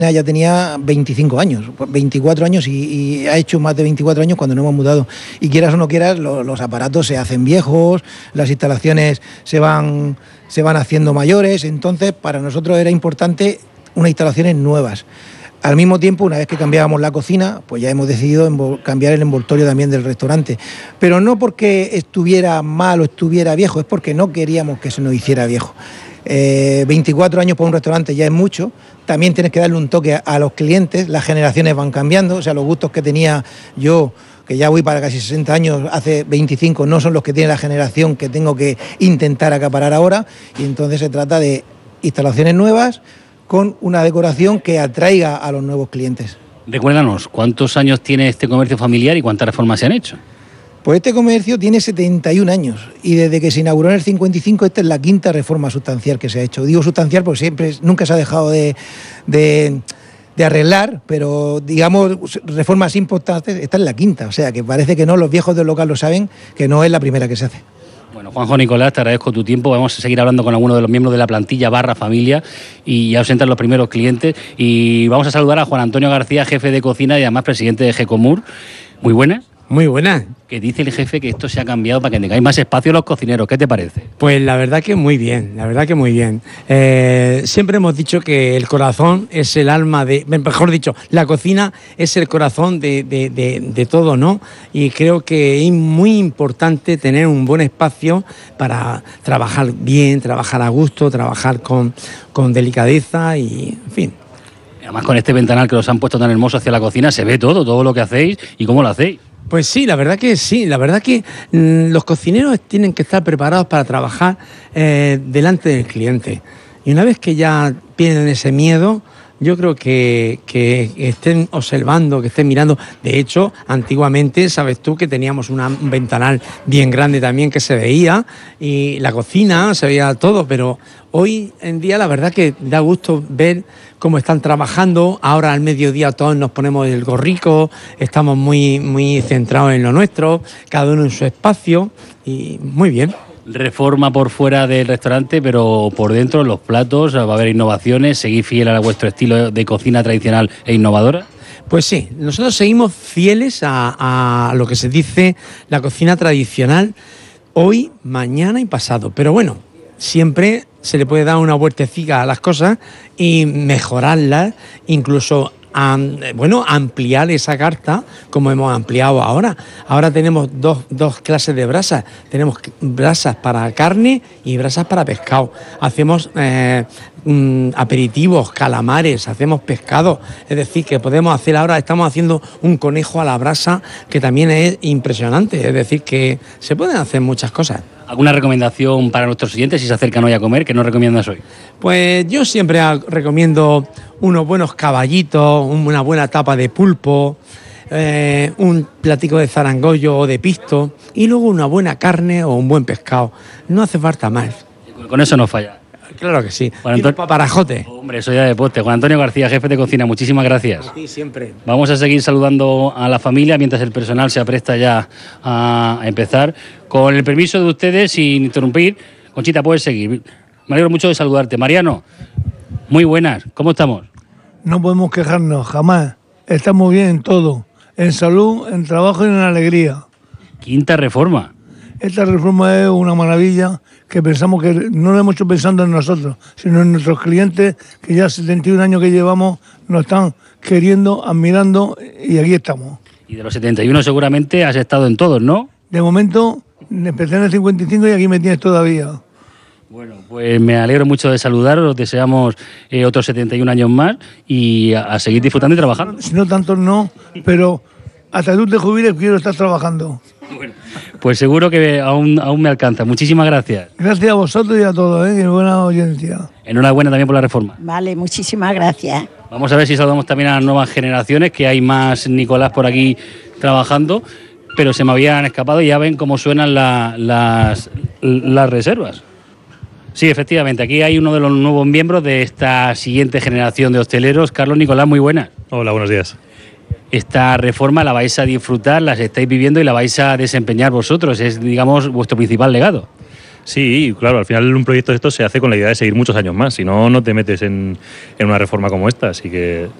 ya tenía 25 años, 24 años y ha hecho más de 24 años cuando no hemos mudado. Y quieras o no quieras, los aparatos se hacen viejos, las instalaciones se van haciendo mayores, entonces para nosotros era importante unas instalaciones nuevas. Al mismo tiempo, una vez que cambiábamos la cocina, pues ya hemos decidido cambiar el envoltorio también del restaurante. Pero no porque estuviera mal o estuviera viejo, es porque no queríamos que se nos hiciera viejo. 24 años por un restaurante ya es mucho, también tienes que darle un toque a los clientes, las generaciones van cambiando, o sea, los gustos que tenía yo, que ya voy para casi 60 años, hace 25, no son los que tiene la generación que tengo que intentar acaparar ahora, y entonces se trata de instalaciones nuevas con una decoración que atraiga a los nuevos clientes. Recuérdanos, ¿cuántos años tiene este comercio familiar y cuántas reformas se han hecho? Pues este comercio tiene 71 años y desde que se inauguró en el 55 esta es la quinta reforma sustancial que se ha hecho. Digo sustancial porque nunca se ha dejado de arreglar, pero digamos reformas importantes, esta es la quinta, o sea que parece que no, los viejos del local lo saben, que no es la primera que se hace. Bueno, Juanjo, Nicolás, te agradezco tu tiempo. Vamos a seguir hablando con algunos de los miembros de la plantilla /familia y ya os entran los primeros clientes. Y vamos a saludar a Juan Antonio García, jefe de cocina y además presidente de Gecomur. Muy buenas. Muy buenas. Que dice el jefe que esto se ha cambiado para que tengáis más espacio los cocineros. ¿Qué te parece? Pues la verdad que muy bien, siempre hemos dicho que el corazón es el alma mejor dicho, la cocina es el corazón de todo, ¿no? Y creo que es muy importante tener un buen espacio para trabajar bien, trabajar a gusto, trabajar con delicadeza y, en fin. Además, con este ventanal que los han puesto tan hermoso hacia la cocina, se ve todo lo que hacéis y cómo lo hacéis. Pues sí, la verdad que los cocineros tienen que estar preparados para trabajar delante del cliente. Y una vez que ya pierden ese miedo, yo creo que estén observando, que estén mirando. De hecho, antiguamente, sabes tú que teníamos un ventanal bien grande también que se veía y la cocina, se veía todo, pero hoy en día la verdad que da gusto ver cómo están trabajando. Ahora al mediodía todos nos ponemos el gorrico, estamos muy centrados en lo nuestro, cada uno en su espacio y muy bien. Reforma por fuera del restaurante, pero por dentro los platos, va a haber innovaciones, ¿seguís fiel a vuestro estilo de cocina tradicional e innovadora? Pues sí, nosotros seguimos fieles a lo que se dice la cocina tradicional hoy, mañana y pasado, pero bueno, siempre se le puede dar una vueltecita a las cosas y mejorarlas, incluso ampliar esa carta como hemos ampliado ahora. Ahora tenemos dos clases de brasas. Tenemos brasas para carne y brasas para pescado. Hacemos aperitivos, calamares, hacemos pescado. Es decir, que podemos hacer ahora, estamos haciendo un conejo a la brasa que también es impresionante. Es decir, que se pueden hacer muchas cosas. ¿Alguna recomendación para nuestros oyentes si se acercan hoy a comer? ¿Qué nos recomiendas hoy? Pues yo siempre recomiendo unos buenos caballitos, una buena tapa de pulpo, un platico de zarangollo o de pisto y luego una buena carne o un buen pescado. No hace falta más. Con eso no falla. Claro que sí. Y un paparajote. Hombre, eso ya de poste. Juan Antonio García, jefe de cocina, muchísimas gracias. A ti siempre. Vamos a seguir saludando a la familia mientras el personal se apresta ya a empezar. Con el permiso de ustedes, sin interrumpir, Conchita, puedes seguir. Me alegro mucho de saludarte. Mariano, muy buenas. ¿Cómo estamos? No podemos quejarnos, jamás. Estamos bien en todo. En salud, en trabajo y en alegría. Quinta reforma. Esta reforma es una maravilla que pensamos que no lo hemos hecho pensando en nosotros, sino en nuestros clientes que ya 71 años que llevamos nos están queriendo, admirando y aquí estamos. Y de los 71 seguramente has estado en todos, ¿no? De momento empecé en el 55 y aquí me tienes todavía. Bueno, pues me alegro mucho de saludaros, os deseamos otros 71 años más y a seguir disfrutando y trabajando. Si no tantos no, pero hasta tú te jubiles quiero estar trabajando. Bueno, pues seguro que aún me alcanza. Muchísimas gracias. Gracias a vosotros y a todos, y buena audiencia. Enhorabuena también por la reforma. Vale, muchísimas gracias. Vamos a ver si saludamos también a las nuevas generaciones, que hay más Nicolás por aquí trabajando, pero se me habían escapado y ya ven cómo suenan las reservas. Sí, efectivamente, aquí hay uno de los nuevos miembros de esta siguiente generación de hosteleros. Carlos, Nicolás, muy buenas. Hola, buenos días. Esta reforma la vais a disfrutar, las estáis viviendo y la vais a desempeñar vosotros. Es, digamos, vuestro principal legado. Sí, claro, al final un proyecto de estos se hace con la idea de seguir muchos años más, si no, no te metes en una reforma como esta, así que